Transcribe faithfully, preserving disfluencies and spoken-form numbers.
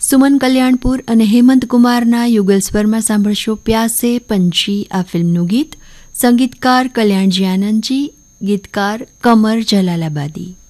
સુમન કલ્યાણપુર અને હેમંત કુમારના યુગલ સ્વરમાં સાંભળશો પ્યાસે પંછી આ ફિલ્મનું ગીત. સંગીતકાર કલ્યાણજી આનંદજી, ગીતકાર કમર જલાલાબાદી.